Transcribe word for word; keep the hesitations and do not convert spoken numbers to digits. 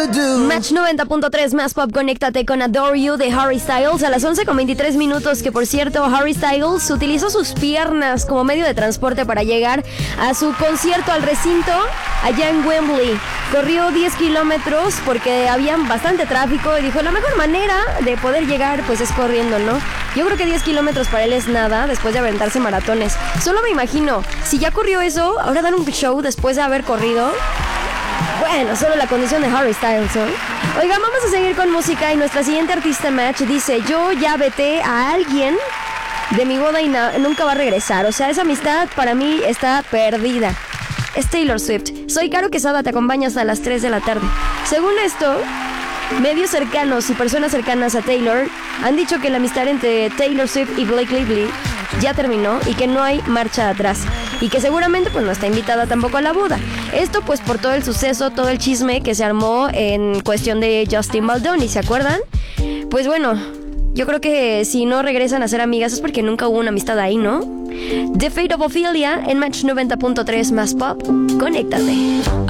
Match noventa punto tres más pop, conéctate con Adore You de Harry Styles a las once con veintitrés minutos, que por cierto Harry Styles utilizó sus piernas como medio de transporte para llegar a su concierto al recinto allá en Wembley. Corrió diez kilómetros porque había bastante tráfico y dijo la mejor manera de poder llegar pues es corriendo, ¿no? Yo creo que diez kilómetros para él es nada después de aventarse maratones. Solo me imagino, si ya corrió eso, ahora dan un show después de haber corrido. Bueno, solo la condición de Harry Styles, ¿no? Oigan, vamos a seguir con música y nuestra siguiente artista match dice: yo ya veté a alguien de mi boda y na- nunca va a regresar. O sea, esa amistad para mí está perdida. Es Taylor Swift. Soy Caro Quesada, te acompaño hasta las tres de la tarde. Según esto, medios cercanos y personas cercanas a Taylor han dicho que la amistad entre Taylor Swift y Blake Lively ya terminó y que no hay marcha atrás y que seguramente pues no está invitada tampoco a la boda. Esto pues por todo el suceso, todo el chisme que se armó en cuestión de Justin Baldoni, ¿se acuerdan? Pues bueno, yo creo que si no regresan a ser amigas es porque nunca hubo una amistad ahí, ¿no? The Fate of Ophelia en Match noventa punto tres más pop, conéctate.